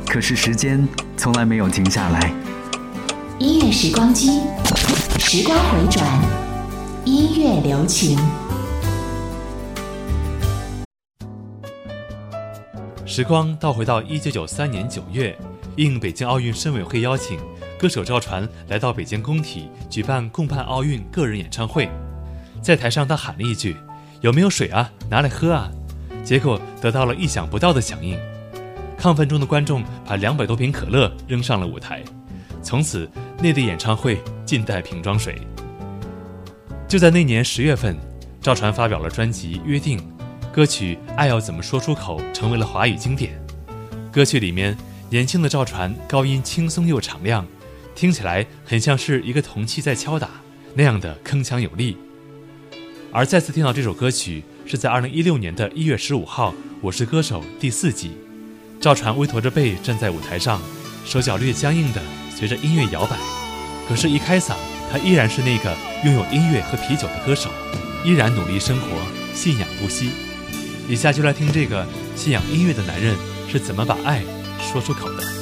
可是时间从来没有停下来。 音乐时光机，时光回转，音乐留情。 时光倒回到1993年9月，应北京奥运申委会邀请，歌手赵传来到北京工体举办共办奥运个人演唱会。在台上他喊了一句：“有没有水啊？拿来喝啊！”结果得到了意想不到的响应。亢奋中的观众把200多瓶可乐扔上了舞台，从此内地演唱会尽带瓶装水。就在那年10月份，赵传发表了专辑《约定》，歌曲《爱要怎么说出口》成为了华语经典。歌曲里面年轻的赵传高音轻松又敞亮，听起来很像是一个铜器在敲打，那样的铿锵有力。而再次听到这首歌曲是在2016年的1月15号《我是歌手》第4季，赵传微驼着背站在舞台上，手脚略僵硬的随着音乐摇摆，可是一开嗓，他依然是那个拥有音乐和啤酒的歌手，依然努力生活，信仰不息。以下就来听这个信仰音乐的男人是怎么把爱说出口的。